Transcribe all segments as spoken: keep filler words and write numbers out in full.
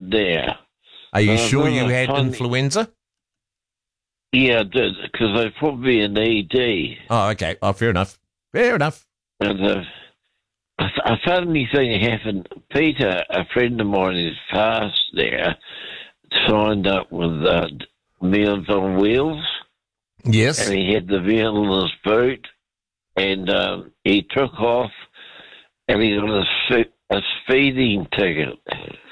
now. Are you Uh, sure well, you I had finally- influenza? Yeah, I did, because they put me in E D. Oh, okay. Oh, fair enough. Fair enough. And uh, a, a funny thing happened. Peter, a friend of mine, is passed there, signed up with uh, Meals on Wheels, Yes. and he had the wheel in his boot, and um, he took off, and he got a, se- a speeding ticket.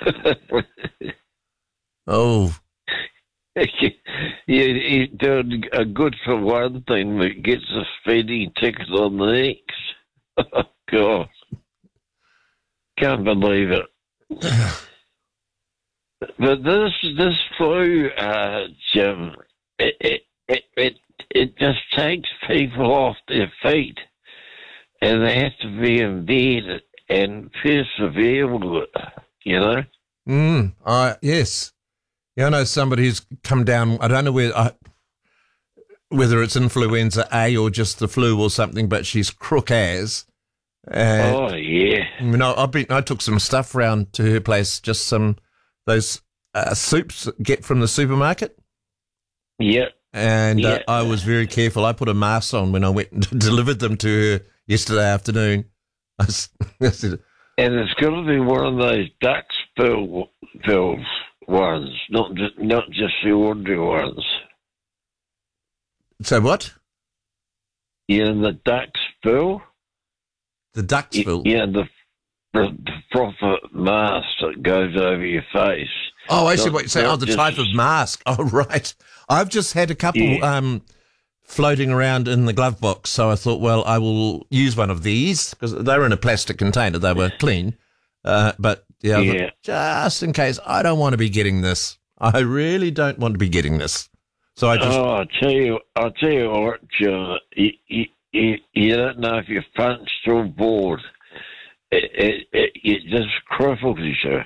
Oh, Yeah, he's doing a good for one thing, but gets a speeding ticket on the next. Oh, God. Can't believe it. But this this flu, uh, Jim, it, it, it, it, it just takes people off their feet, and they have to be in bed and persevere with it, you know? mm, uh, yes. Yeah, I know somebody who's come down. I don't know where, uh, whether it's influenza A or just the flu or something, but she's crook as. And, Oh, yeah. you know, I've been, I took some stuff round to her place, just some those uh, soups that get from the supermarket. Yeah. And uh, Yeah. I was very careful. I put a mask on when I went and delivered them to her yesterday afternoon. I, s- I said, And it's got to be one of those duck spill pills ones, not just, not just the ordinary ones. so what? You know, the duck spill? The Ducksville. Yeah, the, the, the proper mask that goes over your face. Oh, I see Not- what you're saying. not Oh, the just- type of mask. Oh, right. I've just had a couple Yeah. um, floating around in the glove box, so I thought, well, I will use one of these because they were in a plastic container. They were clean. Uh, but, yeah, I thought, Yeah. just in case, I don't want to be getting this. I really don't want to be getting this. So I just, Oh, I'll tell you, I'll tell you what, John, you, you, you, you don't know if you're punched or bored. It, it, it, it just cripples you.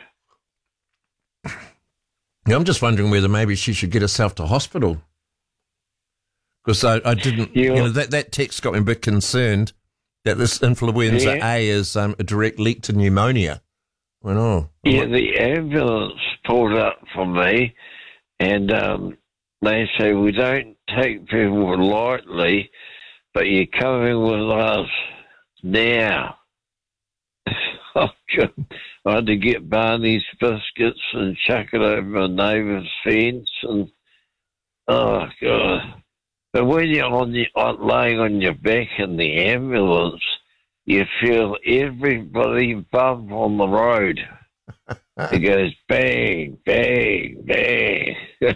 I'm just wondering whether maybe she should get herself to hospital. Because I, I didn't, Yeah. you know, that, that text got me a bit concerned that this influenza Yeah. A is um, a direct leak to pneumonia. I went, oh. Yeah, the ambulance pulled up for me, and um, they say, we don't take people lightly, but you're coming with us now. Oh, God. I had to get Barney's biscuits and chuck it over my neighbour's fence, and oh, God. But when you're on the, on, laying on your back in the ambulance, you feel everybody bump on the road. It goes bang, bang, bang.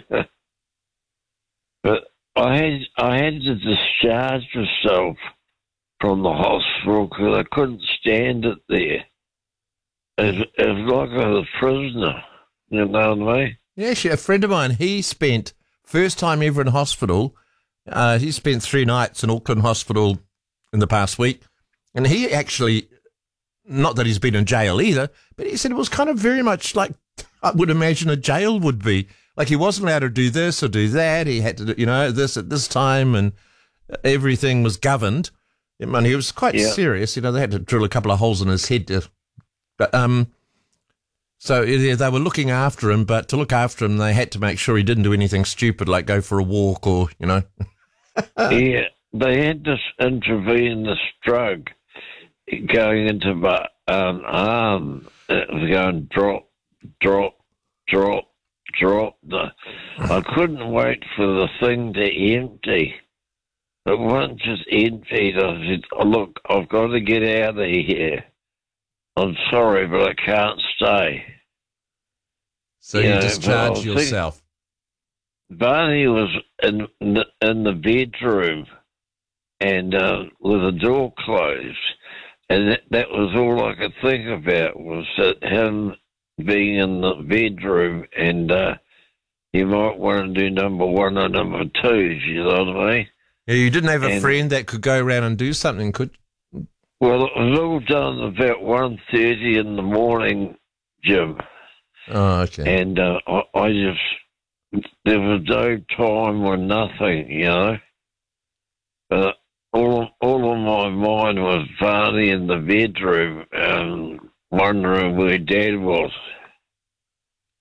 But I had I had to discharge myself from the hospital because I couldn't stand it there. It, it was like I was a prisoner. You know what I mean? Yeah, actually, a friend of mine, he spent, first time ever in hospital, uh, he spent three nights in Auckland Hospital in the past week. And he actually, not that he's been in jail either, but he said it was kind of very much like I would imagine a jail would be. Like he wasn't allowed to do this or do that. He had to do, you know, this at this time, and everything was governed. I mean, he was quite Yeah. serious. You know, they had to drill a couple of holes in his head to, but, um, so yeah, they were looking after him, but to look after him, they had to make sure he didn't do anything stupid, like go for a walk or, you know. Yeah, they had this intravenous drug going into my um, arm. It was going drop, drop, drop, drop. The, I couldn't wait for the thing to empty. But once it's emptied, I said, oh, look, I've got to get out of here. I'm sorry, but I can't stay. So you Yeah, discharged well, I think- yourself. Barney was in the, in the bedroom and uh, with the door closed, and that, that was all I could think about was that him being in the bedroom, and uh, you might want to do number one or number two, you know what I mean? Yeah, you didn't have a And- friend that could go around and do something, could? Well, it was all done about one thirty in the morning, Jim, Oh, okay. and uh, I, I just, there was no time or nothing, you know. But all, all on my mind was Barney in the bedroom, um, wondering where Dad was.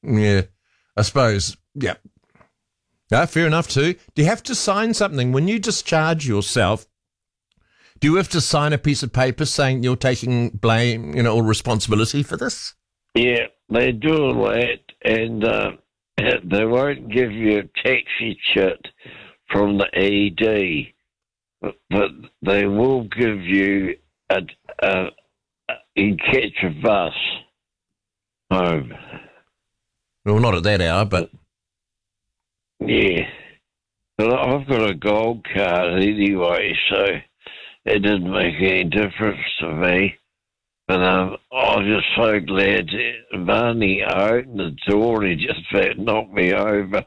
Yeah, I suppose. Yeah. No, fair enough too. Do you have to sign something when you discharge yourself? Do you have to sign a piece of paper saying you're taking blame, you know, or responsibility for this? Yeah, they do all that, and uh, they won't give you a taxi chit from the E D, but, but they will give you a, a, a you catch a bus home. Well, not at that hour, but yeah. But I've got a gold card anyway, so it didn't make any difference to me. But um, I was just so glad that Barney opened the door and he just about knocked me over.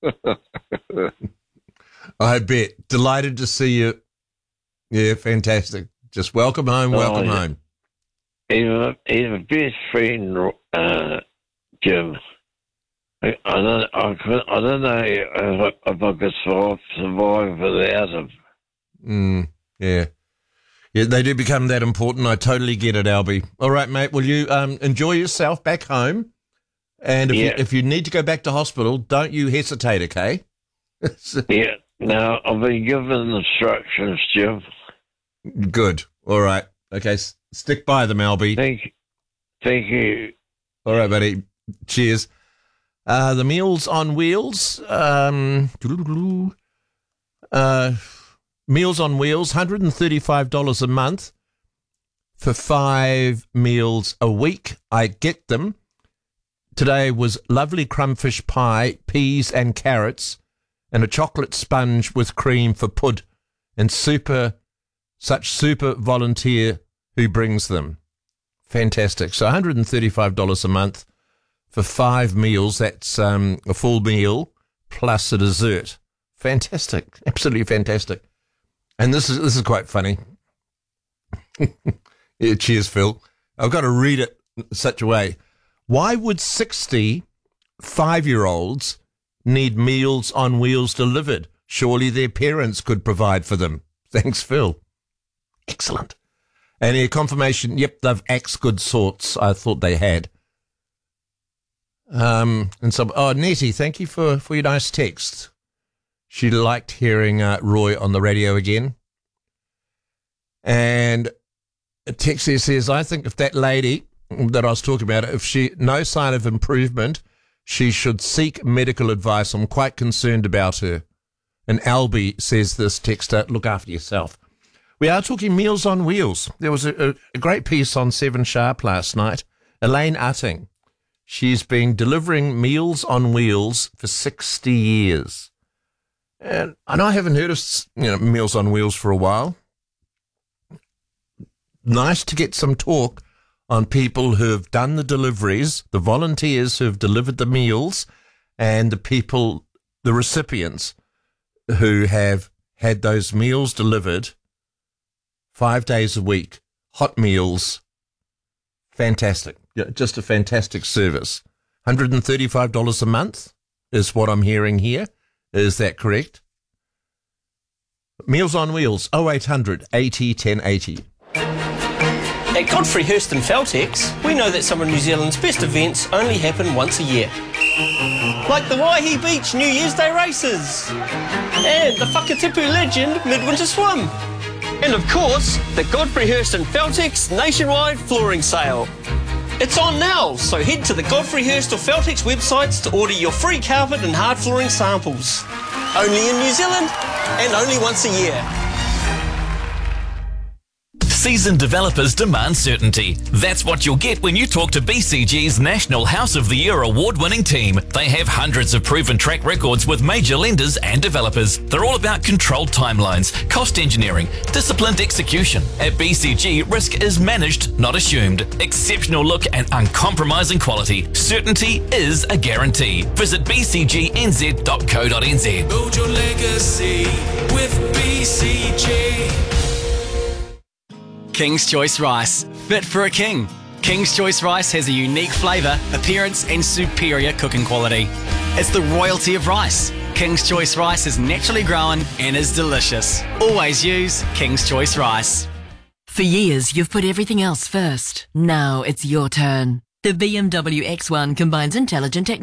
I bet. Delighted to see you. Yeah, fantastic. Just welcome home, welcome oh, home. He's my, he's my best friend, uh, Jim. I, I don't, I, could, I don't know if I, if I could survive, survive without him. Mm, yeah. Yeah, they do become that important. I totally get it, Albie. All right, mate. Will you um, enjoy yourself back home? And if, yeah. you, if you need to go back to hospital, don't you hesitate, okay? Yeah. No, I've been given instructions, Jim. Good. All right. Okay. S- stick by them, Albie. Thank you. Thank you. All right, buddy. Cheers. Uh, the Meals on Wheels. Um, uh, Meals on Wheels, one hundred thirty-five dollars a month for five meals a week. I get them. Today was lovely crumbfish pie, peas and carrots, and a chocolate sponge with cream for pud, and super, such super volunteer who brings them. Fantastic. So one hundred thirty-five dollars a month for five meals. That's um, a full meal plus a dessert. Fantastic. Absolutely fantastic. And this is this is quite funny. Yeah, cheers, Phil. I've got to read it in such a way. Why would sixty five-year-olds need Meals on Wheels delivered? Surely their parents could provide for them. Thanks, Phil. Excellent. And a confirmation, yep, they've axed good sorts. I thought they had. Um, and so, oh, Nettie, thank you for, for your nice text. She liked hearing uh, Roy on the radio again. And a text here says, I think if that lady that I was talking about, if she no sign of improvement, she should seek medical advice. I'm quite concerned about her. And Albie says this texter, look after yourself. We are talking Meals on Wheels. There was a, a, a great piece on Seven Sharp last night. Elaine Utting. She's been delivering Meals on Wheels for sixty years. And I know I haven't heard of you know Meals on Wheels for a while. Nice to get some talk on people who have done the deliveries, the volunteers who have delivered the meals, and the people, the recipients who have had those meals delivered five days a week, hot meals. Fantastic. Yeah, just a fantastic service. one hundred thirty-five dollars a month is what I'm hearing here. Is that correct? Meals on Wheels, oh eight hundred eighty ten eighty. At Godfrey Hirst and Feltex, we know that some of New Zealand's best events only happen once a year. Like the Waihi Beach New Year's Day races, and the Whakatipu Legend Midwinter Swim, and of course, the Godfrey Hirst and Feltex nationwide flooring sale. It's on now, so head to the Godfrey Hirst or Feltex websites to order your free carpet and hard flooring samples. Only in New Zealand, and only once a year. Seasoned developers demand certainty. That's what you'll get when you talk to B C G's National House of the Year award-winning team. They have hundreds of proven track records with major lenders and developers. They're all about controlled timelines, cost engineering, disciplined execution. At B C G, risk is managed, not assumed. Exceptional look and uncompromising quality. Certainty is a guarantee. Visit b c g n z dot co dot n z. Build your legacy with B C G. King's Choice Rice, fit for a king. King's Choice Rice has a unique flavour, appearance and superior cooking quality. It's the royalty of rice. King's Choice Rice is naturally grown and is delicious. Always use King's Choice Rice. For years, you've put everything else first. Now it's your turn. The B M W X one combines intelligent technology